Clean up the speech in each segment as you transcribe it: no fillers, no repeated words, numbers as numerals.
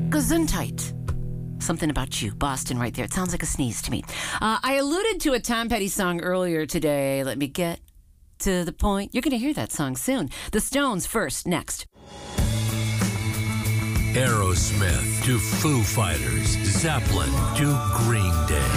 Gesundheit. Something about you, Boston, right there. It sounds like a sneeze to me. I alluded to a Tom Petty song earlier today. Let me get to the point. You're going to hear that song soon. The Stones first, next. Aerosmith to Foo Fighters, Zeppelin to Green Day.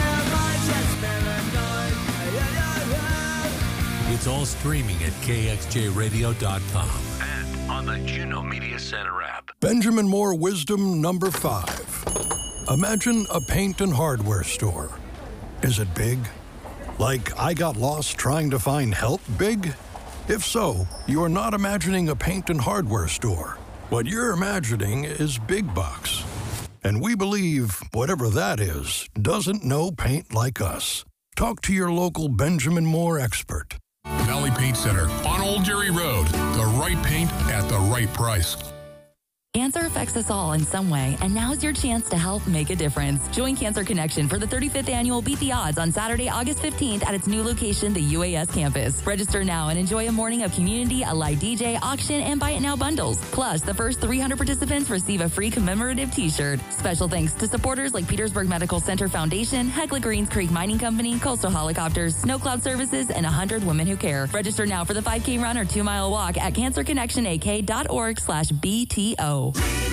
It's all streaming at kxjradio.com and on the Juno Media Center app. Benjamin Moore wisdom number 5. Imagine a paint and hardware store. Is it big? Like I got lost trying to find help big? If so, you are not imagining a paint and hardware store. What you're imagining is big bucks. And we believe whatever that is doesn't know paint like us. Talk to your local Benjamin Moore expert. Valley Paint Center on Old Jerry Road. The right paint at the right price. Cancer affects us all in some way, and now's your chance to help make a difference. Join Cancer Connection for the 35th annual Beat the Odds on Saturday, August 15th at its new location, the UAS campus. Register now and enjoy a morning of community, a live DJ, auction, and buy it now bundles. Plus, the first 300 participants receive a free commemorative t-shirt. Special thanks to supporters like Petersburg Medical Center Foundation, Hecla Greens Creek Mining Company, Coastal Helicopters, Snow Cloud Services, and 100 Women Who Care. Register now for the 5K run or 2-mile walk at cancerconnectionak.org/BTO.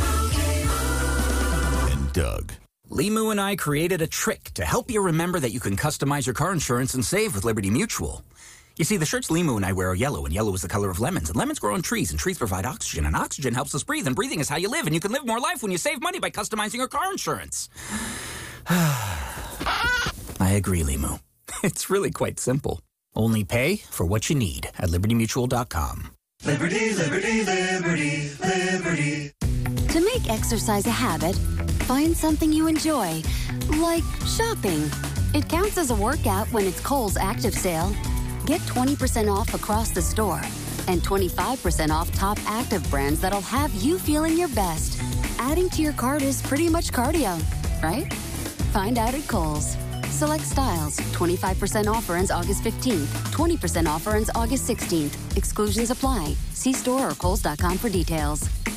And Doug. Limu and I created a trick to help you remember that you can customize your car insurance and save with Liberty Mutual. You see, the shirts Limu and I wear are yellow, and yellow is the color of lemons, and lemons grow on trees, and trees provide oxygen, and oxygen helps us breathe, and breathing is how you live, and you can live more life when you save money by customizing your car insurance. I agree, Limu. It's really quite simple. Only pay for what you need at libertymutual.com. Liberty, liberty, liberty, liberty. To make exercise a habit, find something you enjoy, like shopping. It counts as a workout when it's Kohl's Active Sale. Get 20% off across the store and 25% off top active brands that'll have you feeling your best. Adding to your cart is pretty much cardio, right? Find out at Kohl's. Select styles. 25% offer ends August 15th. 20% offer ends August 16th. Exclusions apply. See store or kohls.com for details.